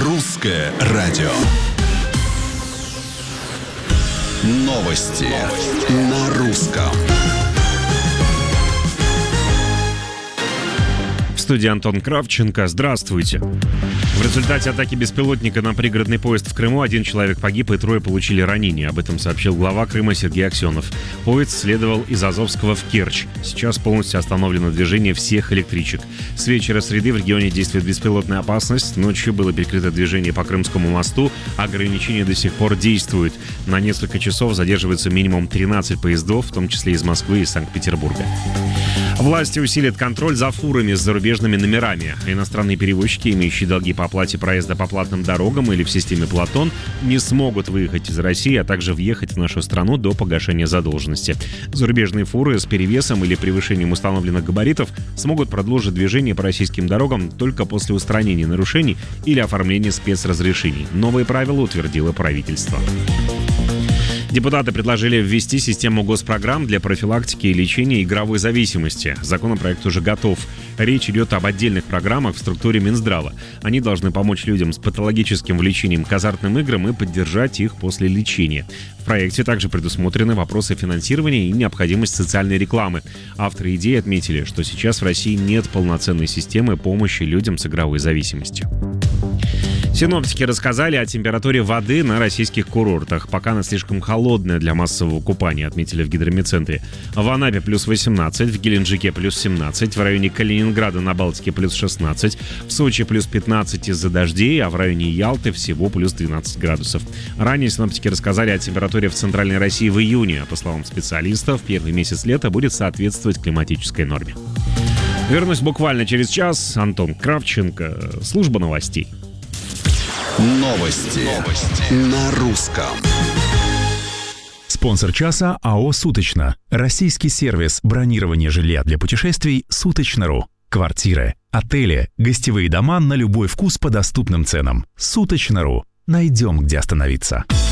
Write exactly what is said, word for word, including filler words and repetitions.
Русское радио. Новости на русском. В студии Антон Кравченко. Здравствуйте. В результате атаки беспилотника на пригородный поезд в Крыму один человек погиб и трое получили ранения. Об этом сообщил глава Крыма Сергей Аксенов. Поезд следовал из Азовского в Керчь. Сейчас полностью остановлено движение всех электричек. С вечера среды в регионе действует беспилотная опасность. Ночью было перекрыто движение по Крымскому мосту. Ограничения до сих пор действуют. На несколько часов задерживается минимум тринадцать поездов, в том числе из Москвы и Санкт-Петербурга. Власти усилят контроль за фурами с зарубежными номерами. Иностранные перевозчики, имеющие долги по оплате проезда по платным дорогам или в системе «Платон», не смогут выехать из России, а также въехать в нашу страну до погашения задолженности. Зарубежные фуры с перевесом или превышением установленных габаритов смогут продолжить движение по российским дорогам только после устранения нарушений или оформления спецразрешений. Новые правила утвердило правительство. Депутаты предложили ввести систему госпрограмм для профилактики и лечения игровой зависимости. Законопроект уже готов. Речь идет об отдельных программах в структуре Минздрава. Они должны помочь людям с патологическим влечением к азартным играм и поддержать их после лечения. В проекте также предусмотрены вопросы финансирования и необходимость социальной рекламы. Авторы идеи отметили, что сейчас в России нет полноценной системы помощи людям с игровой зависимостью. Синоптики рассказали о температуре воды на российских курортах. Пока она слишком холодная для массового купания, отметили в гидрометцентре. В Анапе плюс восемнадцать, в Геленджике плюс семнадцать, в районе Калининграда на Балтике плюс шестнадцать, в Сочи плюс пятнадцать из-за дождей, а в районе Ялты всего плюс двенадцать градусов. Ранее синоптики рассказали о температуре в Центральной России в июне. По словам специалистов, первый месяц лета будет соответствовать климатической норме. Вернусь буквально через час. Антон Кравченко, служба новостей. Новости, Новости. На русском. Спонсор часа АО «Суточно». Российский сервис бронирования жилья для путешествий «Суточно.ру». Квартиры, отели, гостевые дома на любой вкус по доступным ценам. «Суточно.ру». Найдем, где остановиться.